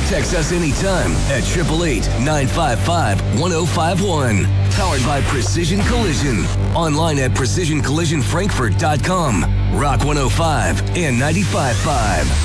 Text us anytime at 888-955-1051. Powered by Precision Collision. Online at precisioncollisionfrankfurt.com. Rock 105 and 95.5.